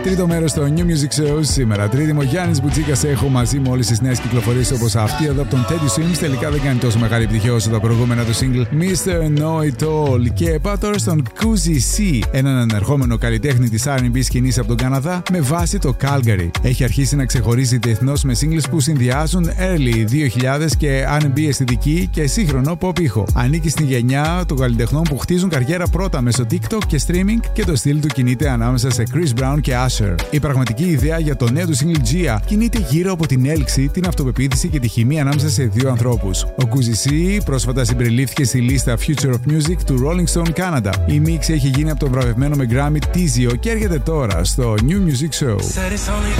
Τρίτο μέρος στο New Music Show. Σήμερα Τρίτη μου Γιάννης Μπουτσίκας. Έχω μαζί μου όλες τις νέες κυκλοφορίες όπως αυτή εδώ από τον Teddy Swims. Τελικά δεν κάνει τόσο μεγάλη επιτυχία όσο τα προηγούμενα του single Mr. Know It All. Και πάω τώρα στον Cozy C, έναν ανερχόμενο καλλιτέχνη της R&B σκηνής από τον Καναδά με βάση το Calgary. Έχει αρχίσει να ξεχωρίζει διεθνώς με singles που συνδυάζουν early 2000 και R&B αισθητική και σύγχρονο pop ήχο. Ανήκει στην γενιά των καλλιτεχνών που χτίζουν καριέρα πρώτα μέσω TikTok και streaming και το στυλ του κινείται ανάμεσα σε Chris Brown και Usher. Η πραγματική ιδέα για το νέο του single Gia κινείται γύρω από την έλξη, την αυτοπεποίθηση και τη χημεία ανάμεσα σε δύο ανθρώπους. Ο Cozy C πρόσφατα συμπεριλήφθηκε στη λίστα Future of Music του Rolling Stone Canada. Η μίξη έχει γίνει από τον βραβευμένο με Grammy Tizio και έρχεται τώρα στο New Music Show.